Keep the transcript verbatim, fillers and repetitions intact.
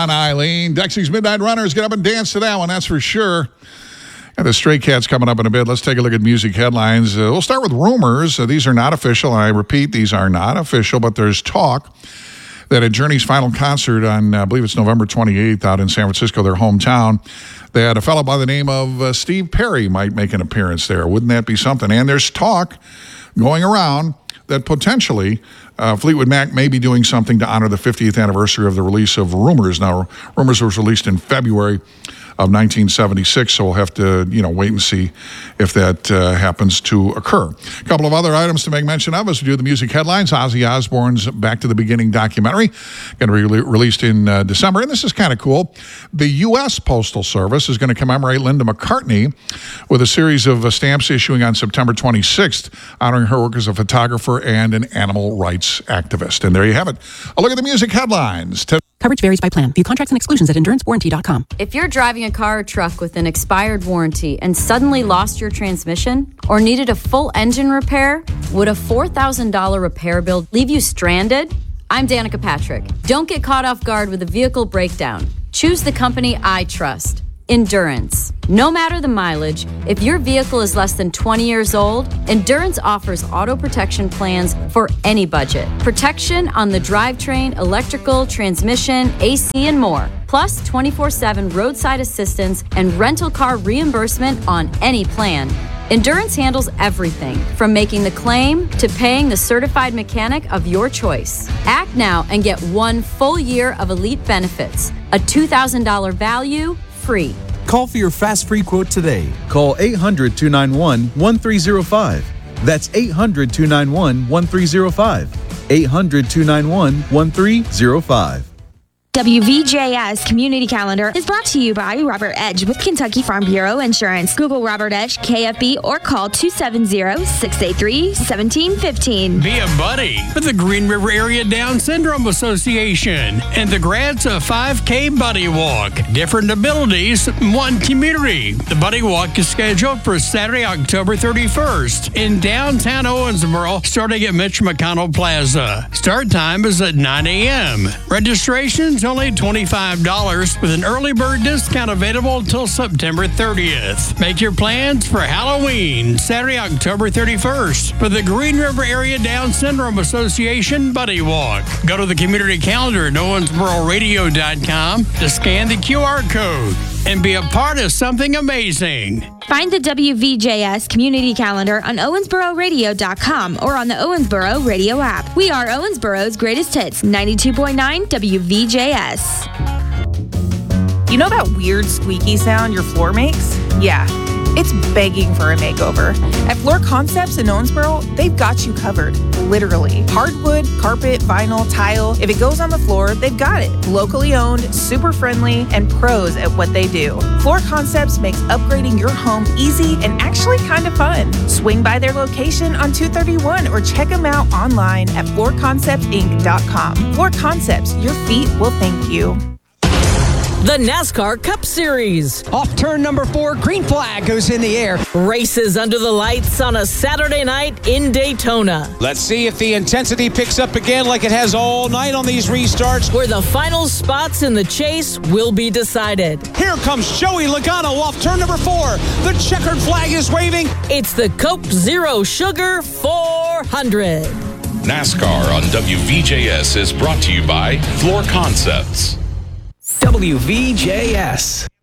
Eileen. Dexy's Midnight Runners, get up and dance to that one, that's for sure. And the Stray Cats coming up in a bit. Let's take a look at music headlines. Uh, we'll start with rumors. Uh, these are not official, and I repeat, these are not official, but there's talk that at Journey's final concert on, uh, I believe it's November twenty-eighth out in San Francisco, their hometown, that a fellow by the name of uh, Steve Perry might make an appearance there. Wouldn't that be something? And there's talk going around that potentially uh, Fleetwood Mac may be doing something to honor the fiftieth anniversary of the release of Rumors. Now, Rumors was released in February of nineteen seventy-six, so we'll have to, you know, wait and see if that uh, happens to occur. A couple of other items to make mention of as we do the music headlines. Ozzy Osbourne's Back to the Beginning documentary, going to be re- released in uh, December, and this is kind of cool. The U S Postal Service is going to commemorate Linda McCartney with a series of uh, stamps issuing on September twenty-sixth, honoring her work as a photographer and an animal rights activist. And there you have it. A look at the music headlines. To- Coverage varies by plan. View contracts and exclusions at endurance warranty dot com. If you're driving a car or truck with an expired warranty and suddenly lost your transmission or needed a full engine repair, would a four thousand dollars repair bill leave you stranded? I'm Danica Patrick. Don't get caught off guard with a vehicle breakdown. Choose the company I trust. Endurance. No matter the mileage, if your vehicle is less than twenty years old, Endurance offers auto protection plans for any budget. Protection on the drivetrain, electrical, transmission, A C, and more. Plus twenty-four seven roadside assistance and rental car reimbursement on any plan. Endurance handles everything from making the claim to paying the certified mechanic of your choice. Act now and get one full year of elite benefits. A two thousand dollars value, free. Call for your fast free quote today. Call eight hundred, two nine one, one three zero five. That's eight hundred, two nine one, one three zero five. eight hundred, two nine one, one three zero five. W V J S Community Calendar is brought to you by Robert Edge with Kentucky Farm Bureau Insurance. Google Robert Edge K F B or call two seven zero, six eight three, one seven one five. Be a buddy with the Green River Area Down Syndrome Association and the Grants of five K Buddy Walk. Different abilities, one community. The Buddy Walk is scheduled for Saturday, October thirty-first in downtown Owensboro, starting at Mitch McConnell Plaza. Start time is at nine a.m. Registration's only twenty-five dollars with an early bird discount available until September thirtieth. Make your plans for Halloween, Saturday, October thirty-first for the Green River Area Down Syndrome Association Buddy Walk. Go to the community calendar at owensboro radio dot com to scan the Q R code and be a part of something amazing. Find the W V J S Community Calendar on owensboro radio dot com or on the Owensboro Radio app. We are Owensboro's greatest hits, ninety-two point nine W V J S. You know that weird squeaky sound your floor makes? Yeah, it's begging for a makeover. At Floor Concepts in Owensboro, they've got you covered, literally. Hardwood, carpet, vinyl, tile. If it goes on the floor, they've got it. Locally owned, super friendly, and pros at what they do. Floor Concepts makes upgrading your home easy and actually kind of fun. Swing by their location on two thirty-one or check them out online at floor concept inc dot com. Floor Concepts, your feet will thank you. The NASCAR Cup Series. Off turn number four, green flag goes in the air. Races under the lights on a Saturday night in Daytona. Let's see if the intensity picks up again like it has all night on these restarts. Where the final spots in the chase will be decided. Here comes Joey Logano off turn number four. The checkered flag is waving. It's the Coke Zero Sugar four hundred. NASCAR on W V J S is brought to you by Floor Concepts. W V J S.